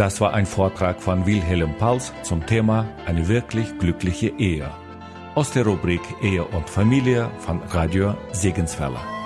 Das war ein Vortrag von Wilhelm Pals zum Thema Eine wirklich glückliche Ehe aus der Rubrik Ehe und Familie von Radio Segenswelle.